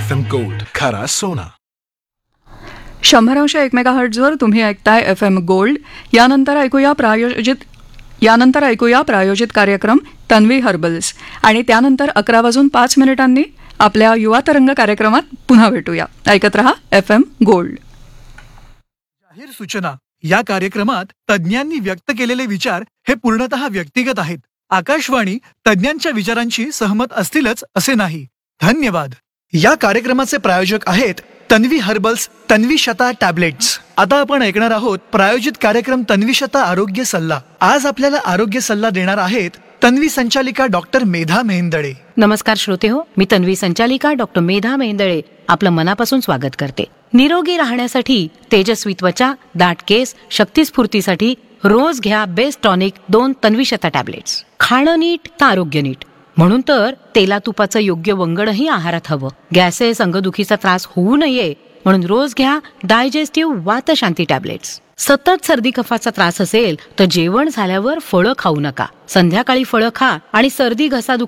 FM Gold, खरा सोना. 100.1 मेगाहर्ट्झवर तुम्ही ऐकताय FM गोल्ड. यानंतर ऐकूया प्रायोजित कार्यक्रम तन्वी हर्बल्स आणि त्यानंतर 11:05 आपल्या युवा तरंग कार्यक्रमात पुन्हा भेटूया. ऐकत रहा FM गोल्ड. जाहीर सूचना. या कार्यक्रमात तज्ज्ञांनी व्यक्त केलेले विचार हे पूर्णतः व्यक्तिगत आहेत. आकाशवाणी तज्ज्ञांच्या विचारांशी सहमत असतीलच असे नाही. धन्यवाद. या कार्यक्रमाचे प्रायोजक आहेत तन्वी हर्बल्स तन्वीशता टॅबलेट्स. आता आपण ऐकणार आहोत प्रायोजित कार्यक्रम तन्वीशता आरोग्य सल्ला. आज आपल्याला आरोग्य सल्ला देणार आहेत तन्वी संचालिका डॉक्टर मेधा मेहेंदळे. नमस्कार श्रोते हो, मी तन्वी संचालिका डॉक्टर मेधा मेहेंदळे आपलं मनापासून स्वागत करते. निरोगी राहण्यासाठी, तेजस्वी त्वचा, दाट केस, शक्तिस्फूर्तीसाठी रोज घ्या बेस्ट टॉनिक 2 तन्वीशता टॅबलेट्स. खाणं नीट तर आरोग्य नीट, म्हणून तर तेला तुपाचं योग्य वंगणही आहारात हवं. गॅसेस, अंगदुखीचा त्रास होऊ नये म्हणून रोज घ्या डायजेस्टिव्ह वातशांती टॅबलेट्स. सतत सर्दी कफाचा त्रास असेल तर जेवण झाल्यावर फळं खाऊ नका. संध्याकाळी फळं खा आणि सर्दी घसा